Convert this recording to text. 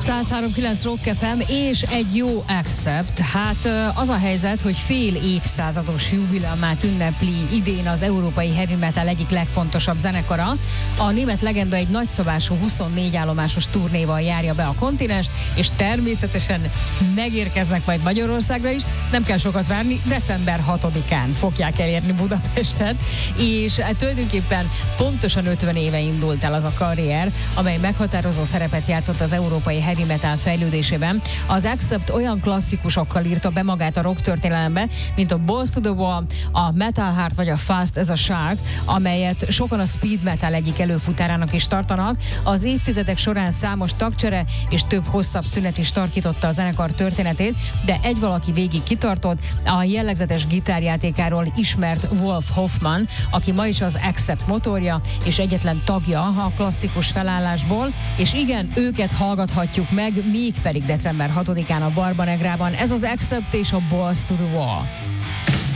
103.9 Rock FM és egy jó Accept. Hát az a helyzet, hogy fél évszázados jubileumát ünnepli idén az európai heavy metal egyik legfontosabb zenekara. A német legenda egy nagyszabású 24 állomásos turnéval járja be a kontinenst, és természetesen megérkeznek majd Magyarországra is. Nem kell sokat várni, december 6-án fogják elérni Budapestet, és tulajdonképpen pontosan 50 éve indult el az a karrier, amely meghatározó szerepet játszott az európai heavy metal fejlődésében. Az Accept olyan klasszikusokkal írta be magát a rock történelembe, mint a Balls to the Wall, a Metal Heart vagy a Fast as a Shark, amelyet sokan a speed metal egyik előfutárának is tartanak. Az évtizedek során számos tagcsere és több hosszabb szünet is tarkította a zenekar történetét, de egy valaki végig kitartott, a jellegzetes gitárjátékáról ismert Wolf Hoffman, aki ma is az Accept motorja és egyetlen tagja a klasszikus felállásból, és igen, őket hallgathatjuk meg, mégpedig december 6-án a Barbanegrában. Ez az Accept és a Balls to the Wall.